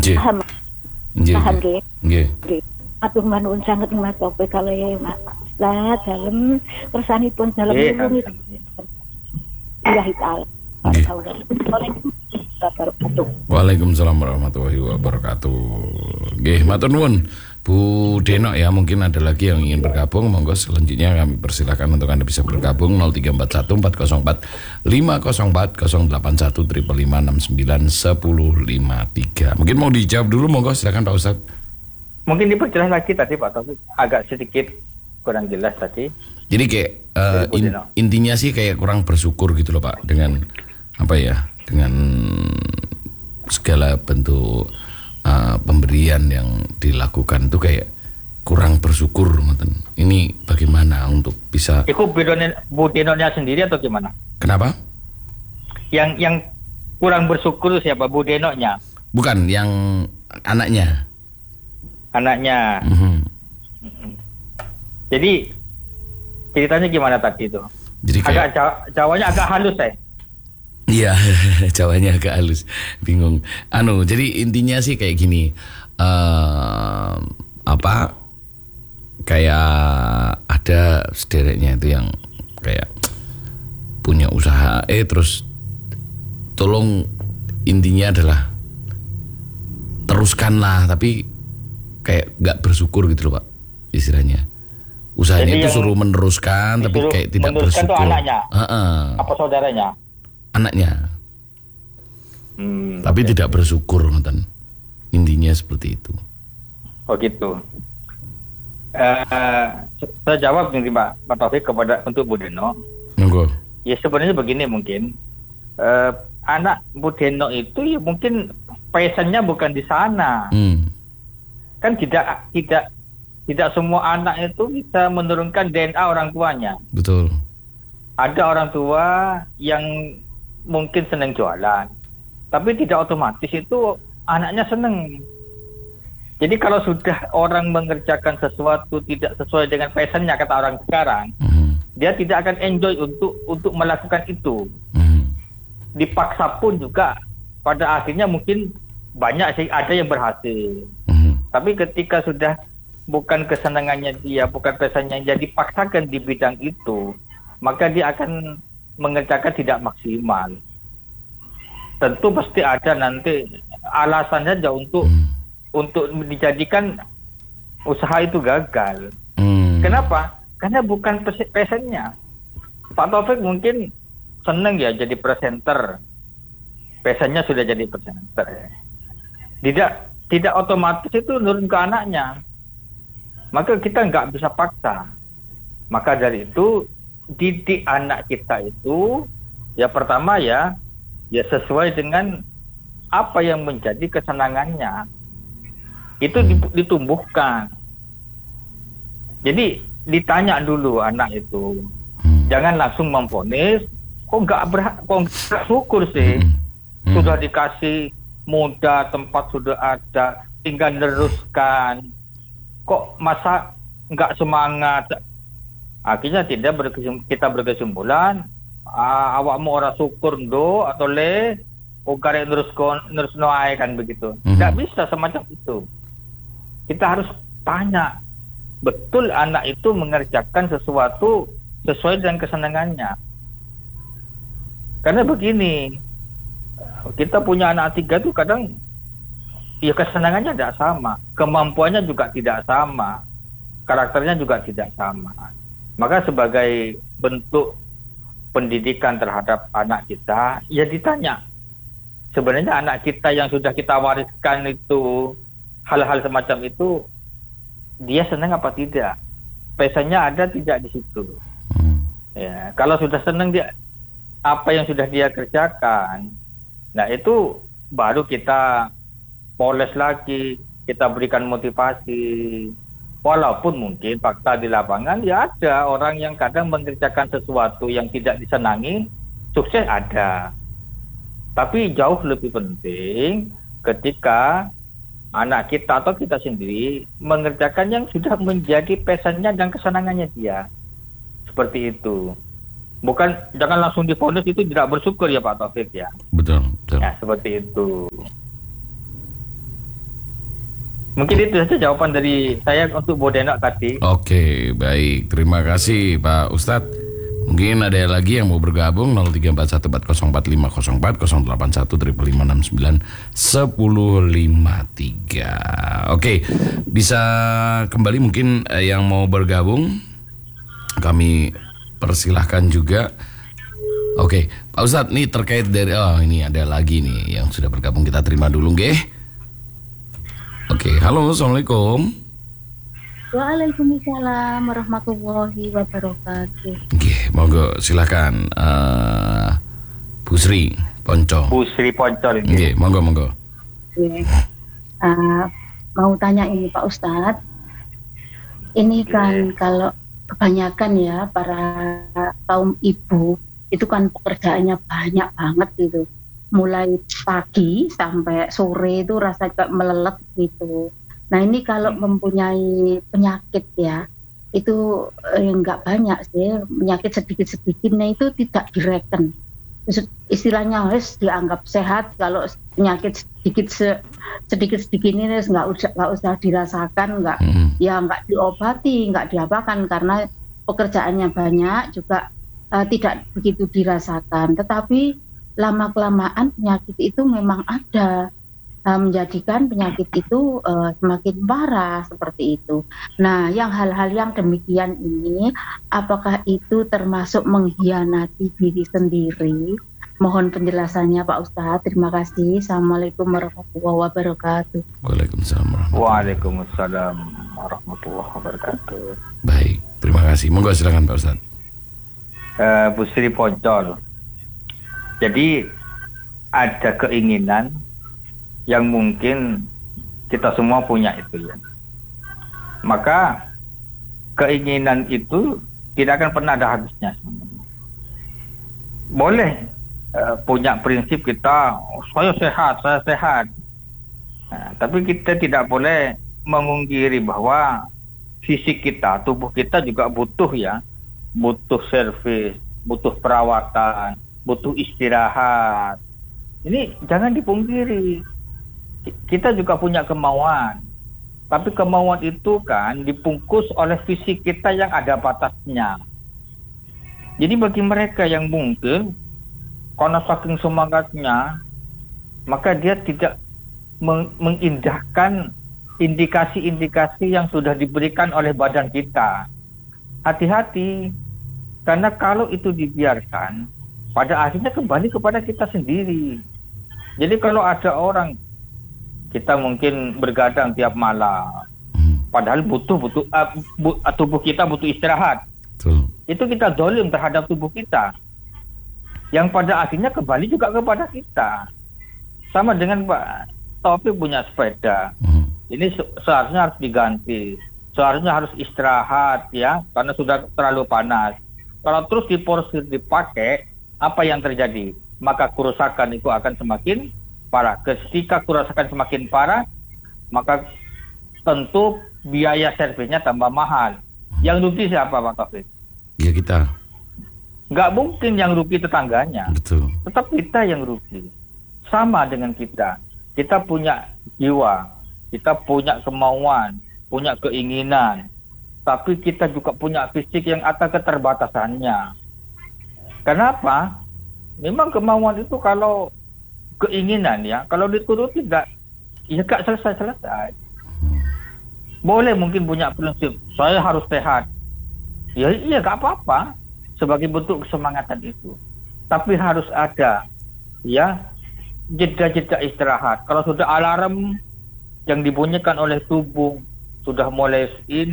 Nggih. Paham. Nggih. Paham nggih. Nggih. Nggih. Matur nuwun sanget Mas Taufik kalih Mas Ustaz dalem kersanipun dalem nulungi. Ya taala. Nggih. Wabarakatuh. Waalaikumsalam warahmatullahi wabarakatuh. Nggih, matur nuwun Bu Denok ya, mungkin ada lagi yang ingin bergabung, monggo selanjutnya kami persilakan untuk Anda bisa bergabung 0341 404 504 081 555 69 1053. Mungkin mau dijawab dulu, monggo silakan Pak Ustadz. Mungkin diperjelas lagi tadi Pak Taufik, agak sedikit kurang jelas tadi. Jadi kayak intinya sih kayak kurang bersyukur gitu loh Pak, dengan apa ya, dengan segala bentuk pemberian yang dilakukan itu kayak kurang bersyukur. Ini bagaimana untuk bisa? Itu Bu Denonya sendiri atau gimana? Kenapa? Yang kurang bersyukur siapa? Bu Denonya? Bukan, yang anaknya. Anaknya. Jadi ceritanya gimana tadi itu? Jadi kayak Jawanya agak halus Iya, Jawanya agak halus, bingung. Jadi intinya sih kayak gini, kayak ada sedereknya itu yang kayak punya usaha, terus tolong, intinya adalah teruskanlah, tapi kayak nggak bersyukur gitu loh Pak, istilahnya. Usahanya itu suruh meneruskan, tapi kayak tidak bersyukur. Itu anaknya? Apa saudaranya? Anaknya, tapi tidak bersyukur, intinya seperti itu. Oh gitu. Saya jawab nih Pak Taufik untuk Bu Deno. Monggo. Ya sebenarnya begini mungkin, anak Bu Deno itu ya mungkin passionnya bukan di sana. Kan tidak semua anak itu bisa menurunkan DNA orang tuanya. Betul. Ada orang tua yang mungkin senang jualan, tapi tidak otomatis itu anaknya senang. Jadi kalau sudah orang mengerjakan sesuatu tidak sesuai dengan passionnya, kata orang sekarang, dia tidak akan enjoy untuk melakukan itu. Dipaksa pun juga pada akhirnya mungkin banyak sih ada yang berhasil. Tapi ketika sudah bukan kesenangannya dia, bukan passionnya dia, dipaksakan di bidang itu, maka dia akan mengerjakan tidak maksimal. Tentu pasti ada nanti alasan saja untuk dijadikan usaha itu gagal. Kenapa? Karena bukan passionnya. Pak Taufik mungkin senang ya jadi presenter, passionnya sudah jadi presenter. Tidak otomatis itu nurun ke anaknya. Maka kita nggak bisa paksa. Maka dari itu didik anak kita itu ya pertama ya sesuai dengan apa yang menjadi kesenangannya, itu ditumbuhkan. Jadi ditanya dulu anak itu, jangan langsung memvonis, kok nggak syukur sih, sudah dikasih mudah, tempat sudah ada, tinggal meneruskan, kok masa nggak semangat. Akhirnya kita berkesimpulan, awakmu ora syukur ndo atau le karek terus noai kan begitu. Nggak bisa semacam itu. Kita harus tanya, betul anak itu mengerjakan sesuatu sesuai dengan kesenangannya. Karena begini, kita punya anak 3 tuh kadang ya kesenangannya tidak sama, kemampuannya juga tidak sama, karakternya juga tidak sama. Maka sebagai bentuk pendidikan terhadap anak kita, ya ditanya, sebenarnya anak kita yang sudah kita wariskan itu, hal-hal semacam itu, dia senang apa tidak? Passionnya ada tidak di situ? Ya, kalau sudah senang dia, apa yang sudah dia kerjakan, nah itu baru kita poles lagi, kita berikan motivasi. Walaupun mungkin fakta di lapangan ya ada orang yang kadang mengerjakan sesuatu yang tidak disenangi, sukses ada. Tapi jauh lebih penting ketika anak kita atau kita sendiri mengerjakan yang sudah menjadi passionnya dan kesenangannya dia. Seperti itu. Bukan, jangan langsung divonis itu tidak bersyukur ya Pak Taufik ya. Betul. Ya seperti itu. Mungkin itu saja jawaban dari saya untuk Bu Denok tadi. Oke, baik. Terima kasih Pak Ustadz. Mungkin ada lagi yang mau bergabung 0341404504 081 559 1053. Oke, bisa kembali mungkin yang mau bergabung kami persilahkan juga. Oke, Pak Ustadz, nih terkait dari ini ada lagi nih yang sudah bergabung, kita terima dulu nggih. Oke, halo, assalamualaikum. Waalaikumsalam warahmatullahi wabarakatuh. Oke, monggo silakan Bu Sri Poncol. Bu Sri Poncol ini. Oke, monggo. Oke. Mau tanya ini Pak Ustadz. Ini kan kalau kebanyakan ya para kaum ibu itu kan pekerjaannya banyak banget gitu. Mulai pagi sampai sore itu rasa kayak melelet gitu. Nah ini kalau mempunyai penyakit ya, itu nggak banyak sih, penyakit sedikit-sedikitnya itu tidak direken. Istilahnya harus dianggap sehat. Kalau penyakit sedikit-sedikit ini nggak usah dirasakan, nggak diobati, nggak diapakan karena pekerjaannya banyak juga tidak begitu dirasakan. Tetapi lama-kelamaan penyakit itu memang ada, menjadikan penyakit itu semakin parah seperti itu. Nah, yang hal-hal yang demikian ini, apakah itu termasuk mengkhianati diri sendiri? Mohon penjelasannya Pak Ustadz. Terima kasih. Assalamualaikum warahmatullahi wabarakatuh. Waalaikumsalam warahmatullahi wabarakatuh. Baik, terima kasih. Monggo silakan Pak Ustadz. Bu Sri Poncol. Jadi ada keinginan yang mungkin kita semua punya itu ya. Maka keinginan itu tidak akan pernah ada habisnya. Boleh punya prinsip kita, saya sehat. Nah, tapi kita tidak boleh memungkiri bahwa fisik kita, tubuh kita juga butuh ya, butuh servis, butuh perawatan, butuh istirahat. Ini jangan dipungkiri. Kita juga punya kemauan. Tapi kemauan itu kan dibungkus oleh fisik kita yang ada batasnya. Jadi bagi mereka yang mungkin karena saking semangatnya, maka dia tidak mengindahkan indikasi-indikasi yang sudah diberikan oleh badan kita. Hati-hati, karena kalau itu dibiarkan, pada akhirnya kembali kepada kita sendiri. Jadi kalau ada orang, kita mungkin bergadang tiap malam, padahal tubuh kita butuh istirahat. Itu kita zalim terhadap tubuh kita, yang pada akhirnya kembali juga kepada kita. Sama dengan Pak Taufik punya sepeda, ini seharusnya harus diganti, seharusnya harus istirahat ya, karena sudah terlalu panas. Kalau terus diporsir dipakai, apa yang terjadi? Maka kerusakan itu akan semakin parah. Ketika kerusakan semakin parah, maka tentu biaya servisnya tambah mahal. Yang rugi siapa Pak Taufik? Ya kita. Nggak mungkin yang rugi tetangganya. Betul. Tetap kita yang rugi. Sama dengan kita. Kita punya jiwa, kita punya kemauan, punya keinginan. Tapi kita juga punya fisik yang ada keterbatasannya. Kenapa? Memang kemauan itu kalau keinginan ya, kalau dituruti ya gak selesai. Boleh mungkin punya prinsip, saya harus sehat. Ya iya gak apa-apa, sebagai bentuk kesemangatan itu. Tapi harus ada ya jeda-jeda istirahat. Kalau sudah alarm yang dibunyikan oleh tubuh sudah mulai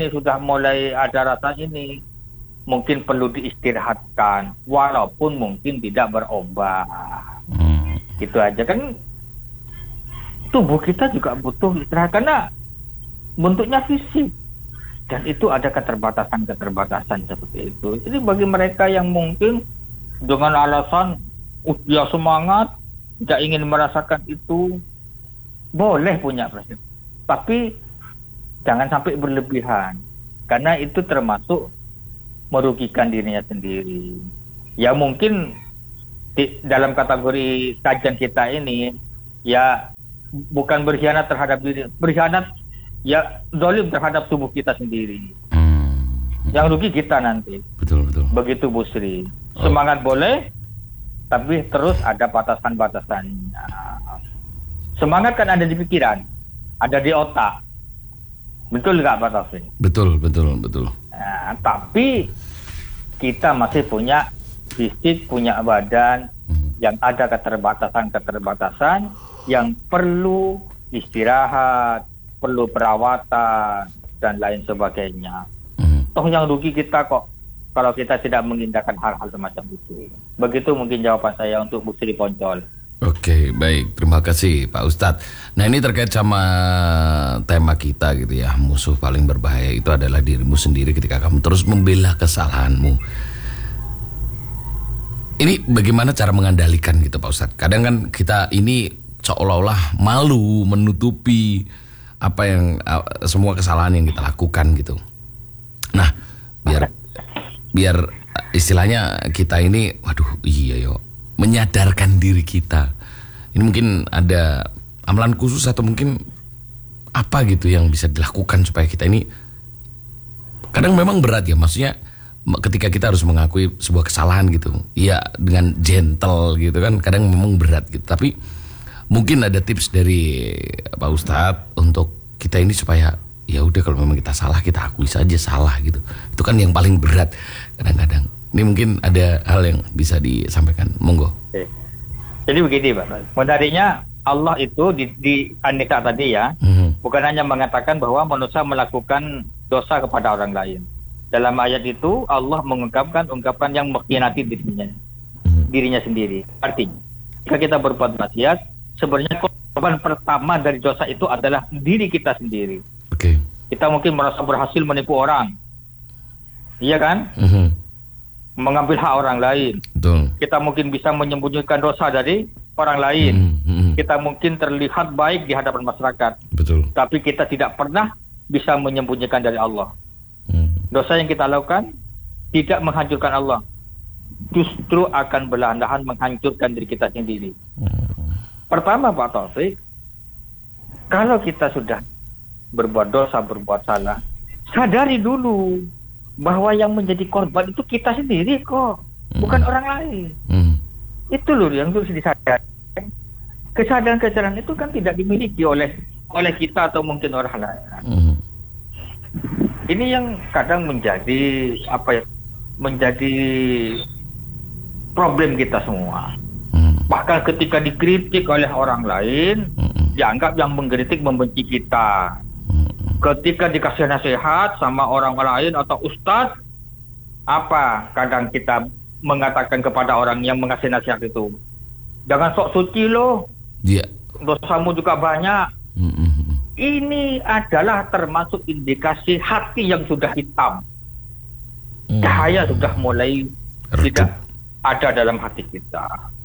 ada rasa ini, mungkin perlu diistirahatkan, walaupun mungkin tidak berobat. Gitu aja kan. Tubuh kita juga butuh istirahat karena bentuknya fisik, dan itu ada keterbatasan seperti itu. Jadi bagi mereka yang mungkin dengan alasan dia semangat, tidak ingin merasakan itu, boleh punya prinsip, tapi jangan sampai berlebihan, karena itu termasuk merugikan dirinya sendiri. Ya mungkin dalam kategori kajian kita ini ya bukan berkhianat terhadap diri, berkhianat ya zalim terhadap tubuh kita sendiri. Yang rugi kita nanti. Betul. Begitu Bu Sri. Semangat boleh, tapi terus ada batasan-batasannya. Semangat kan ada di pikiran, ada di otak. Betul nggak Pak Taufik? Betul. Nah, tapi kita masih punya fisik, punya badan yang ada keterbatasan yang perlu istirahat, perlu perawatan dan lain sebagainya. Toh yang rugi kita kok kalau kita tidak mengindahkan hal-hal semacam itu. Begitu mungkin jawaban saya untuk Bu Sri Poncol. Oke, baik. Terima kasih Pak Ustadz. Nah, ini terkait sama tema kita gitu ya. Musuh paling berbahaya itu adalah dirimu sendiri ketika kamu terus membela kesalahanmu. Ini bagaimana cara mengendalikan gitu Pak Ustadz? Kadang kan kita ini seolah-olah malu menutupi apa yang semua kesalahan yang kita lakukan gitu. Nah, biar istilahnya kita ini, waduh iya yo, menyadarkan diri kita. Ini mungkin ada amalan khusus atau mungkin apa gitu yang bisa dilakukan supaya kita ini, kadang memang berat ya, maksudnya ketika kita harus mengakui sebuah kesalahan gitu, ya dengan gentle gitu kan, kadang memang berat gitu. Tapi mungkin ada tips dari Pak Ustadz untuk kita ini supaya ya udah kalau memang kita salah kita akui saja salah gitu. Itu kan yang paling berat kadang-kadang. Ini mungkin ada hal yang bisa disampaikan, monggo. Oke. Jadi begini Pak, menariknya Allah itu di An-Nisa tadi ya, bukan hanya mengatakan bahwa manusia melakukan dosa kepada orang lain. Dalam ayat itu Allah mengungkapkan ungkapan yang mengkhianati dirinya sendiri. Artinya, jika kita berbuat maksiat, sebenarnya korban pertama dari dosa itu adalah diri kita sendiri. Oke. Kita mungkin merasa berhasil menipu orang, iya kan? Mengambil hak orang lain. Betul. Kita mungkin bisa menyembunyikan dosa dari orang lain. Kita mungkin terlihat baik di hadapan masyarakat. Betul. Tapi kita tidak pernah bisa menyembunyikan dari Allah. Dosa yang kita lakukan tidak menghancurkan Allah, justru akan berlahan-lahan menghancurkan diri kita sendiri. Pertama Pak Taufik, kalau kita sudah berbuat dosa, berbuat salah, sadari dulu bahwa yang menjadi korban itu kita sendiri kok, bukan orang lain. Itu loh yang harus disadari. Kesadaran-kesadaran itu kan tidak dimiliki oleh kita atau mungkin orang lain. Ini yang kadang menjadi menjadi problem kita semua. Bahkan ketika dikritik oleh orang lain, dianggap yang mengkritik membenci kita. Ketika dikasih nasihat sama orang lain atau ustadz, apa kadang kita mengatakan kepada orang yang mengasih nasihat itu, jangan sok suci loh, dosamu juga banyak. Ini adalah termasuk indikasi hati yang sudah hitam. Cahaya sudah mulai tidak ada dalam hati kita.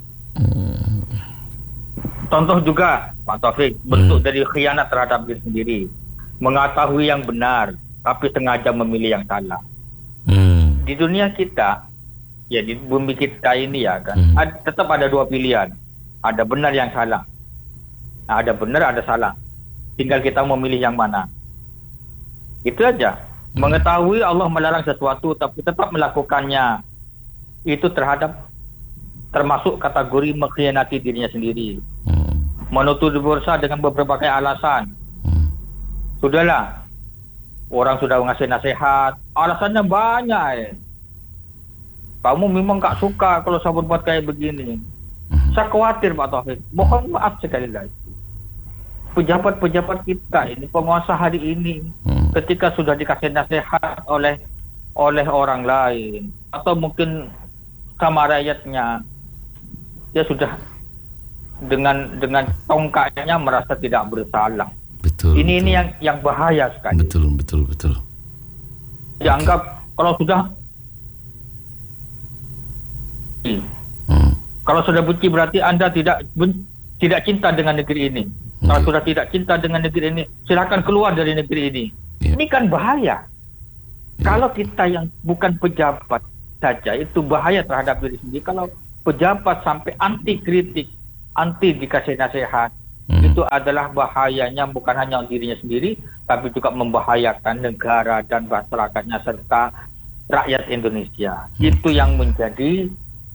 Contoh juga Pak Taufik, bentuk dari khianat terhadap diri sendiri, mengetahui yang benar tapi sengaja memilih yang salah. Di dunia kita, ya di bumi kita ini ya kan, tetap ada dua pilihan, ada benar yang salah. Nah, ada benar ada salah, tinggal kita memilih yang mana. Itu aja. Mengetahui Allah melarang sesuatu tapi tetap melakukannya, itu termasuk kategori mengkhianati dirinya sendiri. Menutupi dosa dengan berbagai alasan. Sudahlah, orang sudah ngasih nasihat, alasannya banyak. Kamu memang gak suka kalau saya berbuat kayak begini. Saya khawatir Pak Taufik, mohon maaf sekali lagi. Pejabat-pejabat kita ini, penguasa hari ini, ketika sudah dikasih nasihat oleh orang lain atau mungkin sama rakyatnya, dia sudah dengan tongkatnya merasa tidak bersalah. Betul. Ini yang bahaya sekali. Betul. Dianggap kalau sudah benci berarti Anda tidak cinta dengan negeri ini. Kalau sudah tidak cinta dengan negeri ini, silakan keluar dari negeri ini. Ini kan bahaya. Kalau kita yang bukan pejabat saja itu bahaya terhadap diri sendiri. Kalau pejabat sampai anti kritik, anti dikasih nasihat, itu adalah bahayanya bukan hanya dirinya sendiri, tapi juga membahayakan negara dan masyarakatnya serta rakyat Indonesia. Itu yang menjadi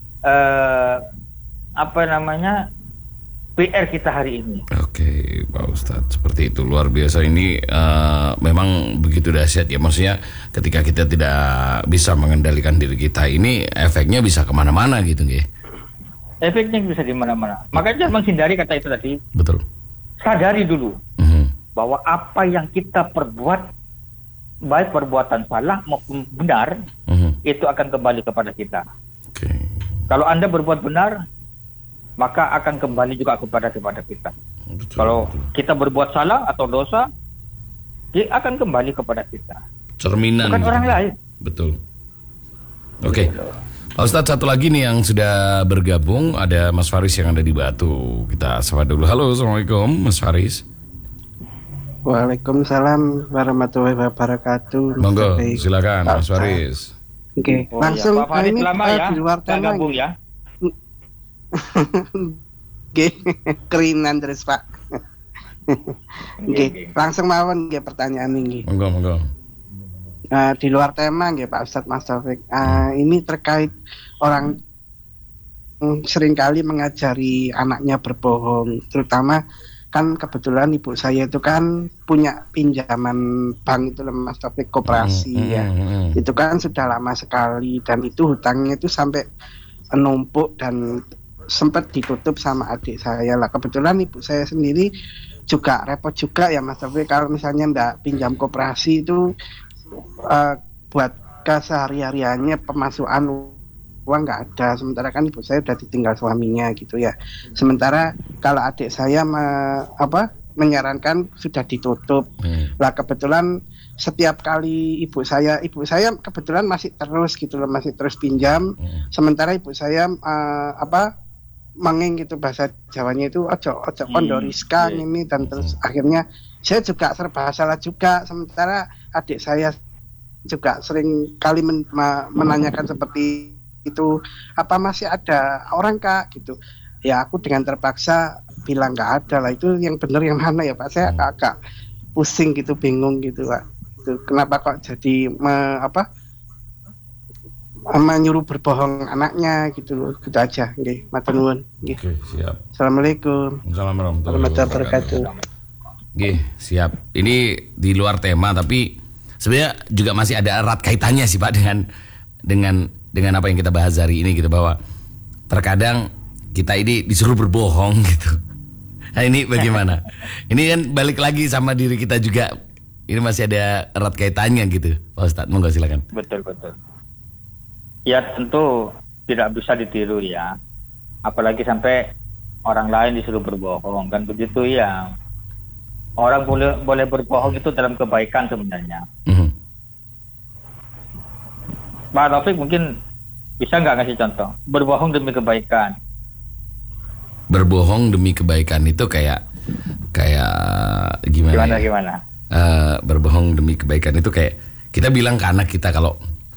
PR kita hari ini. Oke, Pak Ustadz, seperti itu, luar biasa. Ini memang begitu dahsyat ya, maksudnya ketika kita tidak bisa mengendalikan diri kita, ini efeknya bisa kemana-mana gitu nggih. Efeknya bisa di mana-mana. Makanya jangan menghindari kata itu tadi. Betul. Sadari dulu bahwa apa yang kita perbuat, baik perbuatan salah maupun benar, itu akan kembali kepada kita. Okay. Kalau Anda berbuat benar, maka akan kembali juga kepada kita. Betul, Kalau betul. kita berbuat salah atau dosa, dia akan kembali kepada kita. Cerminan. Bukan gitu. orang lain. Betul. Oke. Pak Ustadz, satu lagi nih yang sudah bergabung, ada Mas Faris yang ada di Batu. Kita sapa dulu. Halo, Assalamualaikum Mas Faris. Waalaikumsalam warahmatullahi wabarakatuh. Monggo, silakan Mas Faris. Oke, Oh, langsung ya. Pak Faris ini lama ya, di luar nggak tema. gabung ya. Oke, kerinan terus Pak. Oke, langsung mawon nggih pertanyaan ini. Monggo. Di luar tema nggih Pak Ustadz Mas Taufik. Ini terkait orang seringkali mengajari anaknya berbohong, terutama kan kebetulan ibu saya itu kan punya pinjaman bank itu Mas Taufik, koperasi ya. Itu kan sudah lama sekali dan itu hutangnya itu sampai numpuk dan sempat ditutup sama adik saya lah. Kebetulan ibu saya sendiri juga repot juga ya Mas Taufik, kalau misalnya ndak pinjam koperasi itu buat kesehari-hariannya pemasukan uang nggak ada, sementara kan ibu saya udah ditinggal suaminya gitu ya. Sementara kalau adik saya menyarankan sudah ditutup. Lah kebetulan setiap kali ibu saya kebetulan masih terus pinjam. Sementara ibu saya menging gitu, bahasa Jawanya itu ojo kondo riskan ini, dan terus akhirnya saya juga serba salah juga. Sementara adik saya juga sering kali menanyakan seperti itu, apa masih ada orang Kak gitu. Ya aku dengan terpaksa bilang nggak ada lah. Itu yang benar yang mana ya Pak? Saya agak pusing gitu, bingung gitu Pak. Itu kenapa kok jadi menyuruh berbohong anaknya gitu aja. Nggih, matur nuwun. Oke, siap. Assalamualaikum Assalamualaikum warahmatullahi wabarakatuh. Oke, siap. Ini di luar tema tapi sebenarnya juga masih ada erat kaitannya sih Pak dengan apa yang kita bahas hari ini gitu, bahwa terkadang kita ini disuruh berbohong gitu. Nah ini bagaimana? Ini kan balik lagi sama diri kita juga. Ini masih ada erat kaitannya gitu, Pak Ustadz. Monggo silakan. Betul. Ya tentu tidak bisa ditiru ya. Apalagi sampai orang lain disuruh berbohong, kan begitu ya. Orang boleh berbohong itu dalam kebaikan sebenarnya. Pak Taufik mungkin bisa nggak ngasih contoh berbohong demi kebaikan? Berbohong demi kebaikan itu kayak gimana? Gimana? Berbohong demi kebaikan itu kayak kita bilang ke anak kita, kalau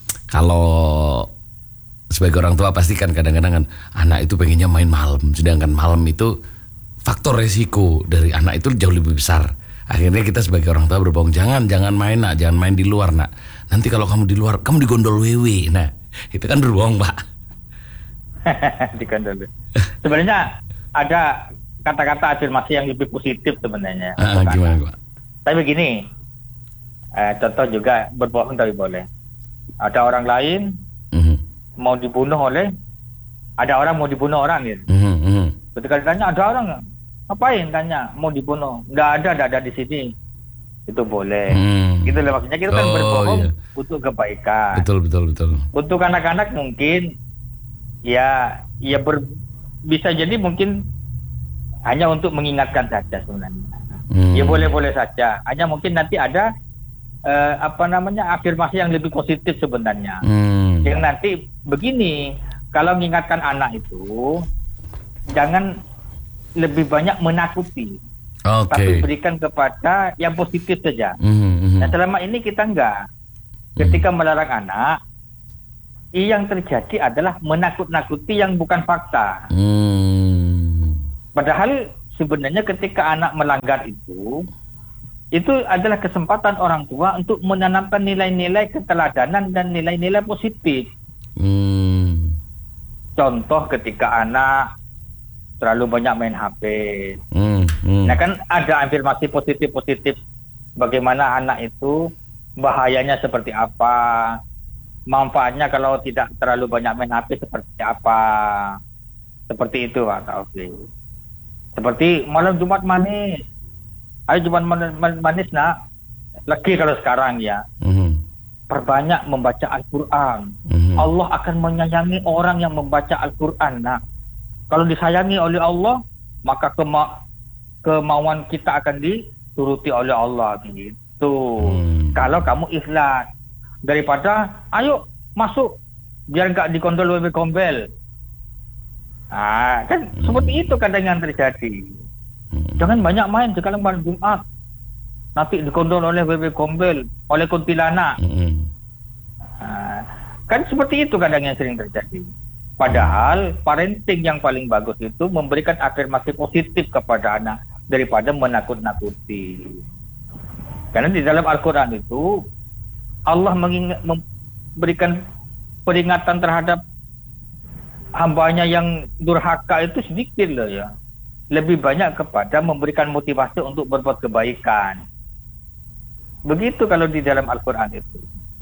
sebagai orang tua pasti kan kadang-kadang kan anak itu pengennya main malam, sedangkan malam itu faktor resiko dari anak itu jauh lebih besar. Akhirnya kita sebagai orang tua berbohong, jangan main nak, jangan main di luar nak. Nanti kalau kamu di luar, kamu digondol wewe. Nah, itu kan berbohong Pak. Digondol. Sebenarnya ada kata-kata afirmasi yang lebih positif sebenarnya. Gimana Pak? Tapi begini, contoh juga berbohong tapi boleh. Ada orang lain mau dibunuh ada orang mau dibunuh orang gitu. Ketika ditanya ada orang ngapain, tanya mau dibunuh, nggak ada di sini, itu boleh. Gitu loh maksudnya, kita kan berbohong untuk kebaikan. Betul. Untuk anak-anak mungkin bisa jadi mungkin hanya untuk mengingatkan saja sebenarnya. Ya boleh-boleh saja. Hanya mungkin nanti ada afirmasi yang lebih positif sebenarnya. Yang nanti begini, kalau mengingatkan anak itu jangan lebih banyak menakuti, tapi berikan kepada yang positif saja. Nah selama ini kita enggak. Ketika melarang anak, yang terjadi adalah menakut-nakuti yang bukan fakta. Padahal sebenarnya ketika anak melanggar itu adalah kesempatan orang tua untuk menanamkan nilai-nilai keteladanan dan nilai-nilai positif. Contoh ketika anak terlalu banyak main HP. Nah kan ada afirmasi positif-positif bagaimana anak itu bahayanya seperti apa, manfaatnya kalau tidak terlalu banyak main HP seperti apa. Seperti itu Pak Taufik. Seperti malam Jumat manis. Ayo Jumat manis nak. Lagi kalau sekarang ya. Perbanyak membaca Al-Quran. Allah akan menyayangi orang yang membaca Al-Quran nak. Kalau disayangi oleh Allah, maka kemauan kita akan dituruti oleh Allah gitu. Kalau kamu ikhlas, daripada ayo masuk biar nggak dikondol WB Gombel. Kan seperti itu kadang yang terjadi. Jangan banyak main sekarang malam Jumat. Nanti dikondol oleh WB Gombel, oleh kuntilanak. Kan seperti itu kadang yang sering terjadi. Padahal parenting yang paling bagus itu memberikan afirmasi positif kepada anak daripada menakut-nakuti. Karena di dalam Al-Quran itu Allah memberikan peringatan terhadap hambanya yang durhaka itu sedikit loh ya. Lebih banyak kepada memberikan motivasi untuk berbuat kebaikan. Begitu kalau di dalam Al-Quran itu.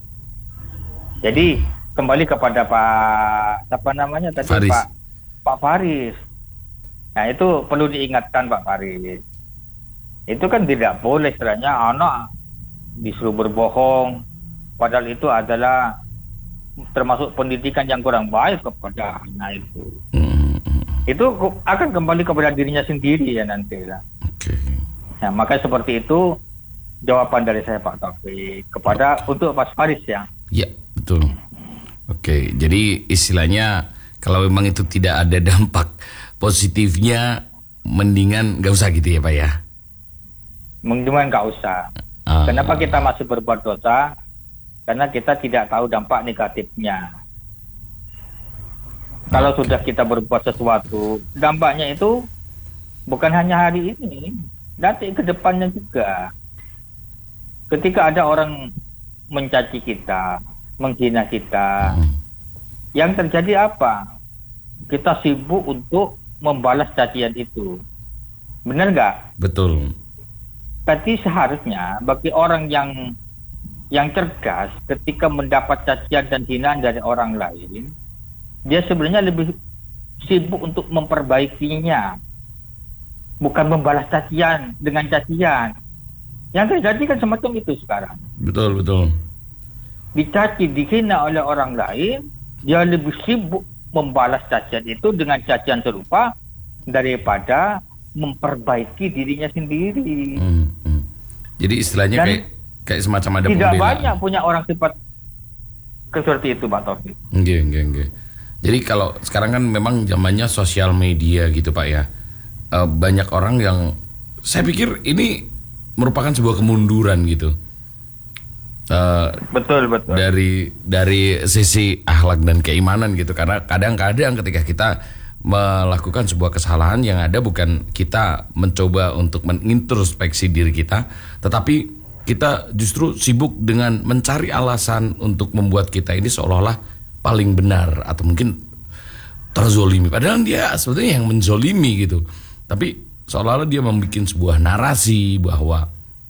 Jadi kembali kepada Pak Faris. Pak Faris. Nah itu perlu diingatkan Pak Faris. Itu kan tidak boleh istilahnya anak disuruh berbohong, padahal itu adalah termasuk pendidikan yang kurang baik kepada anak itu. Itu akan kembali kepada dirinya sendiri ya nanti lah. Nah, maka seperti itu jawaban dari saya Pak Taufik kepada untuk Pak Faris ya. Ya, betul. Oke, jadi istilahnya kalau memang itu tidak ada dampak positifnya, mendingan nggak usah gitu ya Pak ya? Mendingan nggak usah. Kenapa kita masih berbuat dosa? Karena kita tidak tahu dampak negatifnya. Kalau sudah kita berbuat sesuatu, dampaknya itu bukan hanya hari ini, nanti ke depannya juga. Ketika ada orang mencaci kita, menghina kita, yang terjadi apa? Kita sibuk untuk membalas cacian itu. Benar nggak? Betul. Tapi seharusnya bagi orang yang cerdas, ketika mendapat cacian dan hinaan dari orang lain, dia sebenarnya lebih sibuk untuk memperbaikinya, bukan membalas cacian dengan cacian. Yang terjadi kan semacam itu sekarang. Betul, betul. Dicaci, dihina oleh orang lain, dia lebih sibuk membalas cacian itu dengan cacian serupa daripada memperbaiki dirinya sendiri. Jadi istilahnya kayak semacam ada tidak pembelaan. Banyak punya orang sifat seperti itu Pak Taufik. Nggih. Jadi kalau sekarang kan memang zamannya sosial media gitu Pak ya. Banyak orang yang saya pikir ini merupakan sebuah kemunduran gitu. Betul. Dari sisi akhlak dan keimanan gitu, karena kadang-kadang ketika kita melakukan sebuah kesalahan, yang ada bukan kita mencoba untuk mengintrospeksi diri kita, tetapi kita justru sibuk dengan mencari alasan untuk membuat kita ini seolah-olah paling benar atau mungkin terzolimi, padahal dia sebetulnya yang menzolimi gitu. Tapi seolah-olah dia membuat sebuah narasi bahwa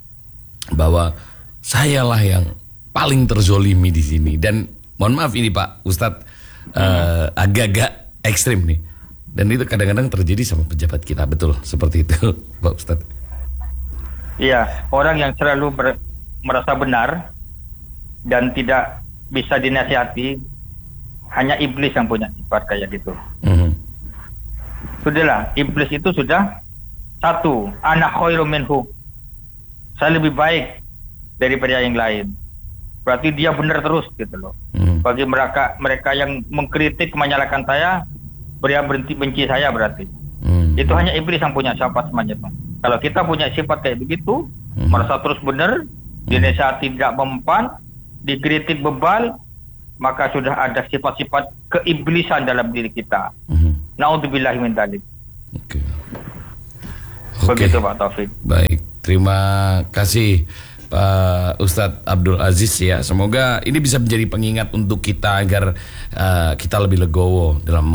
sayalah yang paling terzolimi di sini. Dan mohon maaf ini Pak Ustadz, agak-agak ekstrim nih. Dan itu kadang-kadang terjadi sama pejabat kita, betul seperti itu Pak Ustadz. Iya, orang yang selalu merasa benar dan tidak bisa dinasihati, hanya iblis yang punya sifat kayak gitu. Sudahlah, iblis itu sudah satu, ana khairum minhu, saya lebih baik daripada yang lain. Berarti dia benar terus gitu loh. Bagi mereka yang mengkritik, menyalahkan saya, dia berhenti benci saya berarti. Itu hanya iblis yang punya sifat semuanya. Kalau kita punya sifat kayak begitu, merasa terus benar, dinasihati tidak mempan, dikritik bebal, maka sudah ada sifat-sifat keiblisan dalam diri kita. Naudzubillahi min dzalik. Oke. Begitu Pak Taufik. Baik, terima kasih Pak Ustadz Abdul Aziz ya. Semoga ini bisa menjadi pengingat untuk kita agar kita lebih legowo dalam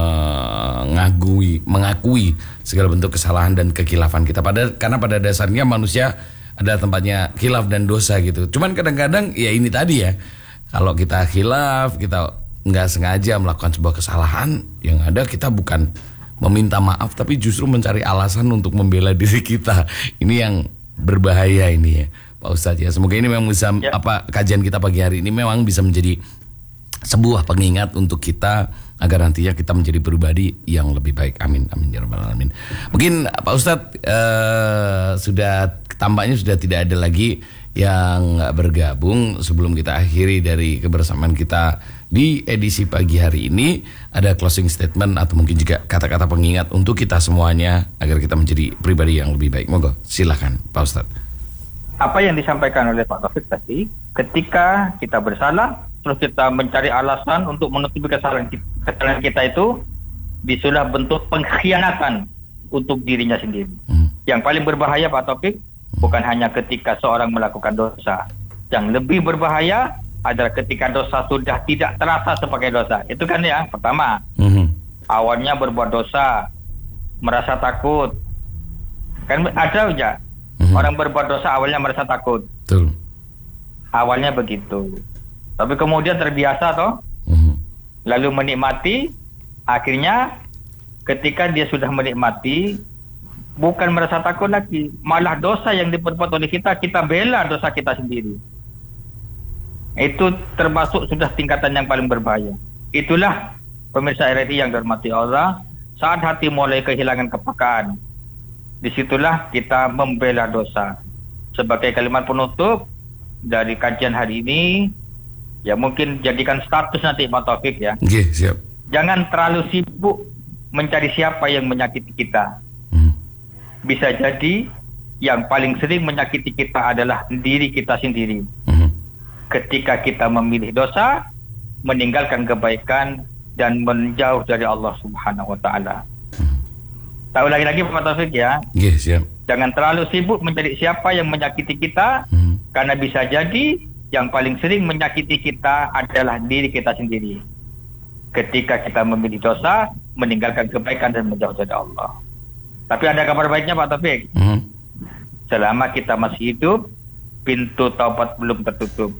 mengakui segala bentuk kesalahan dan kekilafan kita. Karena pada dasarnya manusia ada tempatnya khilaf dan dosa gitu. Cuman kadang-kadang ya ini tadi ya, kalau kita khilaf, kita nggak sengaja melakukan sebuah kesalahan, yang ada kita bukan meminta maaf tapi justru mencari alasan untuk membela diri kita. Ini yang berbahaya ini ya Pak Ustadz ya. Semoga ini memang bisa kajian kita pagi hari ini memang bisa menjadi sebuah pengingat untuk kita agar nantinya kita menjadi pribadi yang lebih baik. Amin amin ya rabbal alamin. Mungkin Pak Ustadz sudah tampaknya sudah tidak ada lagi yang bergabung. Sebelum kita akhiri dari kebersamaan kita di edisi pagi hari ini, ada closing statement atau mungkin juga kata-kata pengingat untuk kita semuanya agar kita menjadi pribadi yang lebih baik. Monggo silahkan Pak Ustadz. Apa yang disampaikan oleh Pak Taufik tadi, ketika kita bersalah terus kita mencari alasan untuk menutupi kesalahan kita itu disudah bentuk pengkhianatan untuk dirinya sendiri. Yang paling berbahaya Pak Taufik bukan hanya ketika seorang melakukan dosa. Yang lebih berbahaya adalah ketika dosa sudah tidak terasa sebagai dosa. Itu kan ya, pertama. Awalnya berbuat dosa, merasa takut. Kan ada aja orang berbuat dosa awalnya merasa takut. Betul. Awalnya begitu. Tapi kemudian terbiasa toh. Lalu menikmati, akhirnya ketika dia sudah menikmati, bukan merasa takut lagi, malah dosa yang diperbuat oleh kita bela dosa kita sendiri. Itu termasuk sudah tingkatan yang paling berbahaya. Itulah pemirsa RRI yang dirahmati Allah, saat hati mulai kehilangan kepekaan, disitulah kita membela dosa. Sebagai kalimat penutup dari kajian hari ini, ya mungkin jadikan status nanti Pak Taufik ya. Oke, siap. Jangan terlalu sibuk mencari siapa yang menyakiti kita. Bisa jadi yang paling sering menyakiti kita adalah diri kita sendiri. Ketika kita memilih dosa, meninggalkan kebaikan dan menjauh dari Allah Subhanahu wa taala. Tak ulangi lagi Pak Taufik ya. Siap. Jangan terlalu sibuk mencari siapa yang menyakiti kita, karena bisa jadi yang paling sering menyakiti kita adalah diri kita sendiri. Ketika kita memilih dosa, meninggalkan kebaikan dan menjauh dari Allah. Tapi ada kabar baiknya Pak Taufik. Selama kita masih hidup, pintu taubat belum tertutup.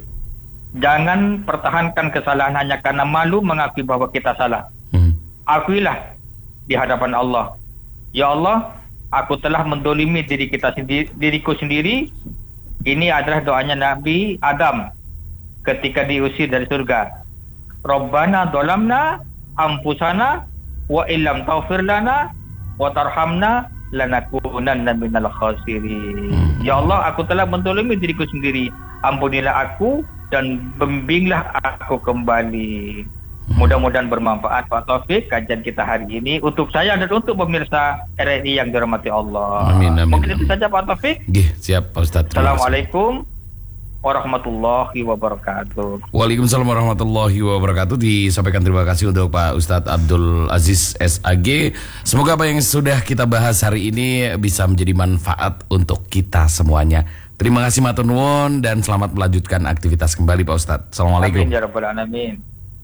Jangan pertahankan kesalahan hanya karena malu mengakui bahwa kita salah. Akuilah di hadapan Allah. Ya Allah, aku telah mendolimi diriku sendiri. Ini adalah doanya Nabi Adam ketika diusir dari surga. Rabbana dolamna ampusana wa illam taghfir lana wa tarhamna lanakunanna minal khasirin. Ya Allah, aku telah menzalimi diriku sendiri. Ampunilah aku dan bimbinglah aku kembali. Mudah-mudahan bermanfaat Pak Taufik kajian kita hari ini untuk saya dan untuk pemirsa RRI yang dirahmati Allah. Amin, amin. Mungkin itu saja Pak Taufik. Siap Pak Ustadz. Assalamualaikum warahmatullahi wabarakatuh. Waalaikumsalam warahmatullahi wabarakatuh. Disampaikan terima kasih untuk Pak Ustadz Abdul Aziz SAG. Semoga apa yang sudah kita bahas hari ini bisa menjadi manfaat untuk kita semuanya. Terima kasih matur nuwun dan selamat melanjutkan aktivitas kembali Pak Ustadz. Assalamualaikum. Amin ya rabbal alamin.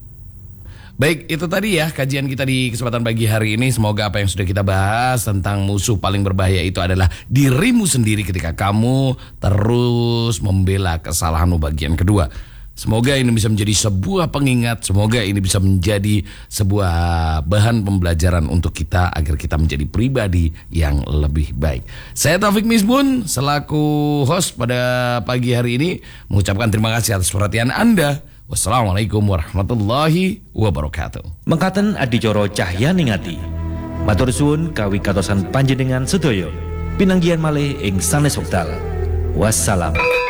Baik, itu tadi ya kajian kita di kesempatan pagi hari ini. Semoga apa yang sudah kita bahas tentang musuh paling berbahaya itu adalah dirimu sendiri ketika kamu terus membela kesalahanmu bagian kedua. Semoga ini bisa menjadi sebuah pengingat. Semoga ini bisa menjadi sebuah bahan pembelajaran untuk kita agar kita menjadi pribadi yang lebih baik. Saya Taufik Misbun selaku host pada pagi hari ini mengucapkan terima kasih atas perhatian Anda. Wassalamualaikum warahmatullahi wabarakatuh. Mengkaten adicara cahya ningati. Matur suwun kawigatosan panjenengan sedaya. Pinanggihan malih ing sanes wekdal. Wassalam.